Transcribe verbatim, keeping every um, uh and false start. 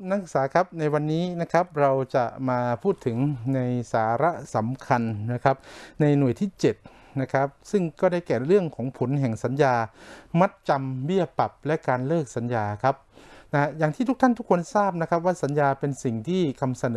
นักศึกษาครับในวันนี้นะครับเราจะมาพูดถึงในสาระสำคัญนะครับในหน่วยที่เจ็ดนะครับซึ่งก็ได้แก่เรื่องของผลแห่งสัญญามัดจำเบี้ยปรับและการเลิกสัญญาครับนะอย่างที่ทุกท่านทุกคนทราบนะครับว่าสัญญาเป็นสิ่งที่คำเสน